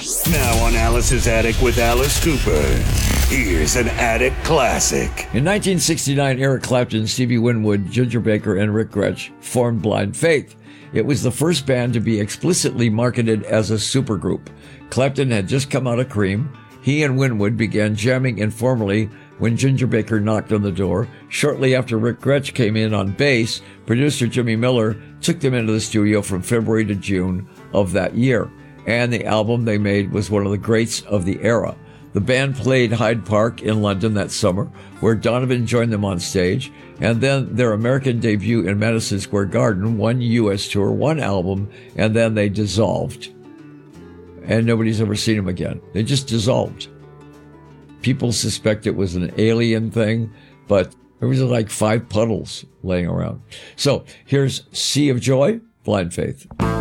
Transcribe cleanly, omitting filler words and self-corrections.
Now on Alice's Attic with Alice Cooper, here's an Attic classic. In 1969, Eric Clapton, Stevie Winwood, Ginger Baker, and Rick Gretsch formed Blind Faith. It was the first band to be explicitly marketed as a supergroup. Clapton had just come out of Cream. He and Winwood began jamming informally when Ginger Baker knocked on the door. Shortly after Rick Gretsch came in on bass, producer Jimmy Miller took them into the studio from February to June of that year. And the album they made was one of the greats of the era. The band played Hyde Park in London that summer, where Donovan joined them on stage, and then their American debut in Madison Square Garden, one U.S. tour, one album, and then they dissolved. And nobody's ever seen them again. They just dissolved. People suspect it was an alien thing, but there was like 5 puddles laying around. So here's Sea of Joy, Blind Faith.